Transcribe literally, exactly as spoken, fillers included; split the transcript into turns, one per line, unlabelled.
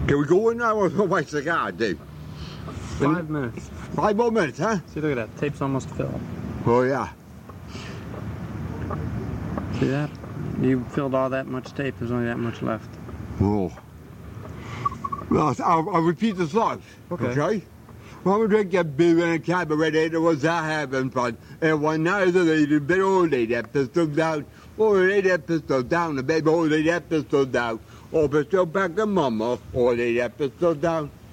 Can we go in now or waste the cigar, Dave?
Five minutes.
Five more minutes, huh?
See, look at that. Tape's almost filled.
Oh, yeah.
See that? You filled all that much tape. There's only that much left.
Oh. Well, I'll, I'll repeat the songs.
Okay.
Okay? When we drink a beer and a cabaret, it was a having fun. And one night the lady, big old lady, that pistol down. Oh, lady, that pistol down. The baby, old lady, that pistol down. Oh, pistol back and mama. Oh, lady, that pistol down.